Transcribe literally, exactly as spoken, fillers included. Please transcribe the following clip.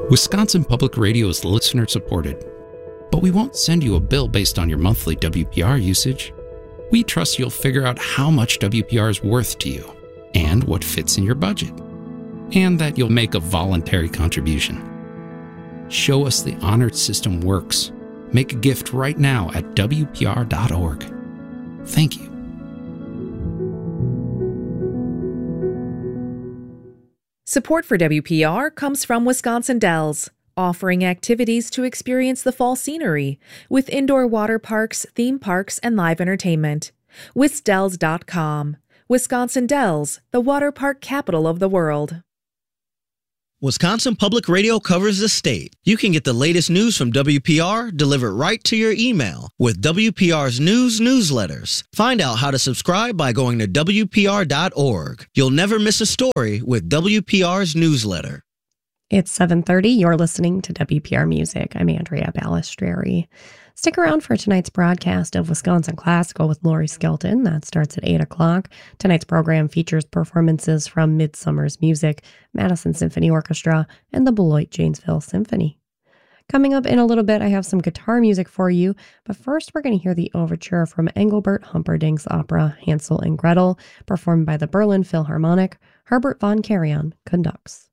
Wisconsin Public Radio is listener-supported, but we won't send you a bill based on your monthly W P R usage. We trust you'll figure out how much W P R is worth to you and what fits in your budget, and that you'll make a voluntary contribution. Show us the honored system works. Make a gift right now at W P R dot org. Thank you. Support for W P R comes from Wisconsin Dells, offering activities to experience the fall scenery with indoor water parks, theme parks, and live entertainment. Wisdells dot com. Wisconsin Dells, the water park capital of the world. Wisconsin Public Radio covers the state. You can get the latest news from W P R delivered right to your email with W P R's news newsletters. Find out how to subscribe by going to W P R dot org. You'll never miss a story with W P R's newsletter. It's seven thirty. You're listening to W P R Music. I'm Andrea Balistreri. Stick around for tonight's broadcast of Wisconsin Classical with Lori Skelton. That starts at eight o'clock. Tonight's program features performances from Midsummer's Music, Madison Symphony Orchestra, and the Beloit Janesville Symphony. Coming up in a little bit, I have some guitar music for you, but first we're going to hear the overture from Engelbert Humperdinck's opera Hansel and Gretel, performed by the Berlin Philharmonic. Herbert von Karajan conducts.